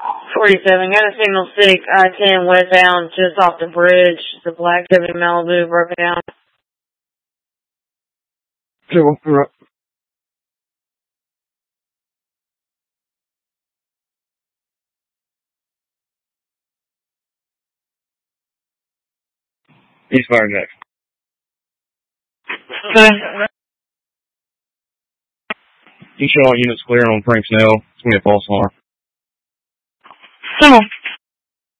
47, got a signal 6, I-10 westbound, just off the bridge, the Black 70 Malibu, broken down. We're up. Eastbound next. Okay. You show all units clear on Frank Snell. It's going to be a false alarm. Come on.